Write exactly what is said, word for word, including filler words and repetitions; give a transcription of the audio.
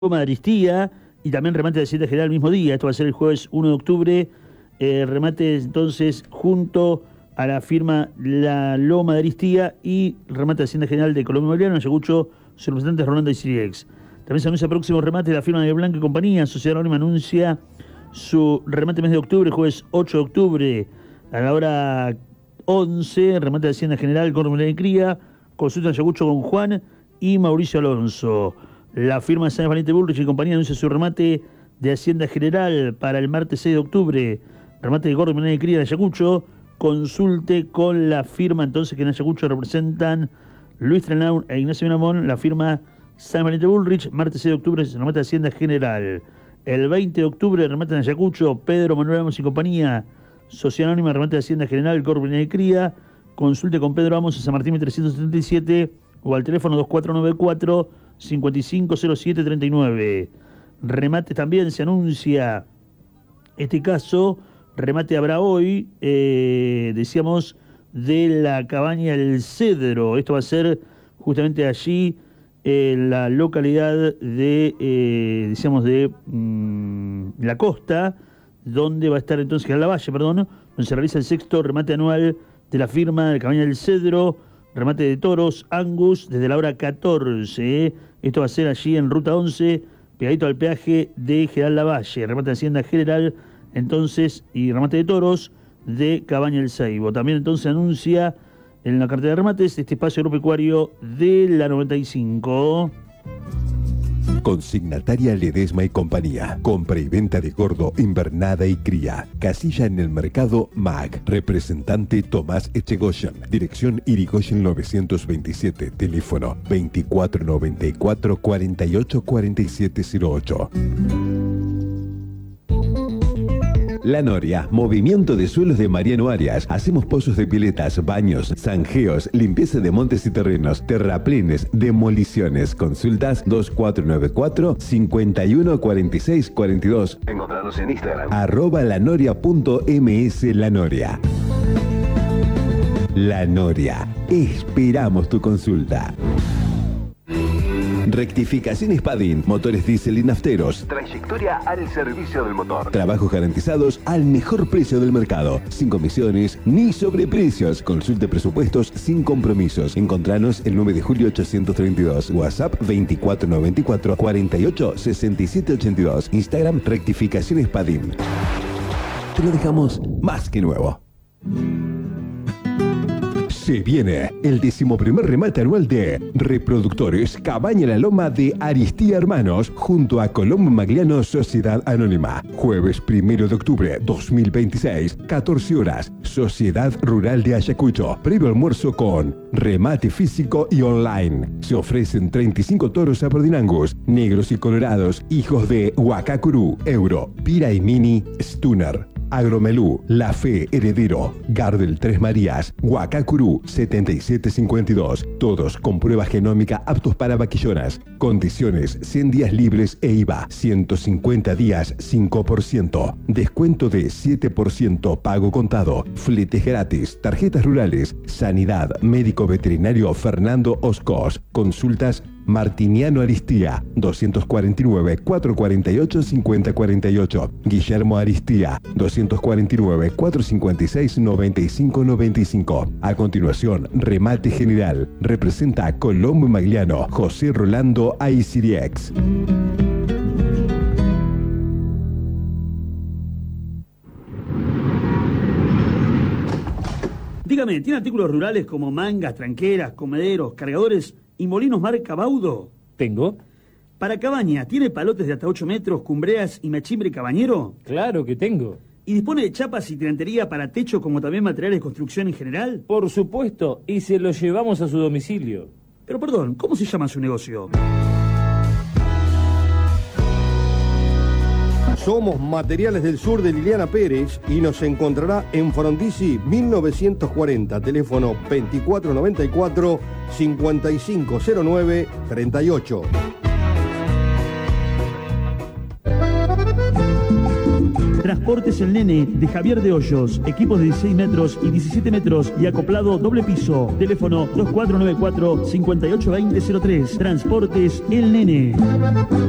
Loma de Aristía y también remate de Hacienda General el mismo día. Esto va a ser el jueves uno de octubre. Eh, remate entonces junto a la firma La Loma de Aristía y remate de Hacienda General de Colombia Inmobiliaria, Ayacucho, sus representantes Rolanda y Siriex. También se anuncia el próximo remate de la firma de Blanco y Compañía. Sociedad Anónima anuncia su remate mes de octubre, jueves ocho de octubre, a la hora once, remate de Hacienda General, Colombia y Cría, consulta en Ayacucho con Juan y Mauricio Alonso. La firma de Sáenz Valiente Bullrich y compañía anuncia su remate de Hacienda General para el martes seis de octubre. Remate de Gordo Menor y Cría de Ayacucho. Consulte con la firma entonces que en Ayacucho representan Luis Trenau e Ignacio Minamón. La firma Sáenz Valiente Bullrich, martes seis de octubre, remate de Hacienda General. El veinte de octubre, remate en Ayacucho, Pedro Manuel Amos y compañía. Sociedad Anónima, remate de Hacienda General, Gordo Menor y Cría. Consulte con Pedro Amos en San Martín trescientos setenta y siete o al teléfono dos cuatro nueve cuatro, cinco cinco cero siete tres nueve. Remate también se anuncia, este caso, remate habrá hoy, eh, decíamos, de la cabaña El Cedro. Esto va a ser justamente allí, en la localidad de, eh, decíamos, de mmm, La Costa, donde va a estar entonces, en la Valle, perdón, donde se realiza el sexto remate anual de la firma de Cabaña del Cedro, remate de toros, Angus, desde la hora catorce. ¿eh? Esto va a ser allí en Ruta once, pegadito al peaje de General Lavalle. Remate de Hacienda General, entonces, y remate de toros de Cabaña del Seibo. También entonces anuncia en la cartera de remates este espacio agropecuario de la noventa y cinco. Consignataria Ledesma y Compañía. Compra y venta de gordo, invernada y cría. Casilla en el mercado M A G. Representante Tomás Echegoyen. Dirección Irigoyen novecientos veintisiete. Teléfono veinticuatro noventa y cuatro, cuarenta y ocho, cuarenta y siete cero ocho. La Noria, movimiento de suelos de Mariano Arias. Hacemos pozos de piletas, baños, zanjeos, limpieza de montes y terrenos, terraplenes, demoliciones. Consultas dos cuatro nueve cuatro, cinco uno, cuatro seis cuatro dos. Encontrarnos en Instagram. Arroba lanoria.ms La Noria. La Noria. Esperamos tu consulta. Rectificaciones Padin, motores diésel y nafteros. Trayectoria al servicio del motor. Trabajos garantizados al mejor precio del mercado. Sin comisiones ni sobreprecios. Consulte presupuestos sin compromisos. Encontranos el nueve de julio ochocientos treinta y dos. WhatsApp veinticuatro noventa y cuatro, cuarenta y ocho, sesenta y siete ochenta y dos. Instagram Rectificaciones Padin. Te lo dejamos más que nuevo. Se viene el decimoprimer remate anual de Reproductores Cabaña La Loma de Aristía Hermanos junto a Colombo Magliano Sociedad Anónima. Jueves primero de octubre dos mil veintiséis, catorce horas. Sociedad Rural de Ayacucho. Previo almuerzo con remate físico y online. Se ofrecen treinta y cinco toros a Angus, negros y colorados, hijos de Huacacurú, Euro, Pira y Mini, Stunner. Agromelú, La Fe, Heredero, Gardel Tres Marías, Huacacurú, setenta y siete cincuenta y dos. Todos con prueba genómica aptos para vaquillonas. Condiciones: cien días libres e I V A. ciento cincuenta días, cinco por ciento. Descuento de siete por ciento pago contado. Fletes gratis. Tarjetas rurales. Sanidad. Médico veterinario Fernando Oscos. Consultas Martiniano Aristía, doscientos cuarenta y nueve, cuatrocientos cuarenta y ocho, cincuenta cuarenta y ocho. Guillermo Aristía, doscientos cuarenta y nueve, cuatrocientos cincuenta y seis, noventa y cinco noventa y cinco. A continuación, remate general. Representa a Colombo Magliano, José Rolando Aisiriex. Dígame, ¿tiene artículos rurales como mangas, tranqueras, comederos, cargadores y molinos marca Baudo? Tengo. Para cabaña, ¿tiene palotes de hasta ocho metros, cumbreas y machimbre cabañero? Claro que tengo. ¿Y dispone de chapas y tirantería para techo como también materiales de construcción en general? Por supuesto, y se lo llevamos a su domicilio. Pero perdón, ¿cómo se llama su negocio? Somos Materiales del Sur de Liliana Pérez y nos encontrará en Frondizi mil novecientos cuarenta, teléfono veinticuatro noventa y cuatro, cincuenta y cinco cero nueve, treinta y ocho. Transportes El Nene de Javier de Hoyos, equipos de dieciséis metros y diecisiete metros y acoplado doble piso. Teléfono dos cuatro nueve cuatro, cinco ocho dos cero cero tres. Transportes El Nene.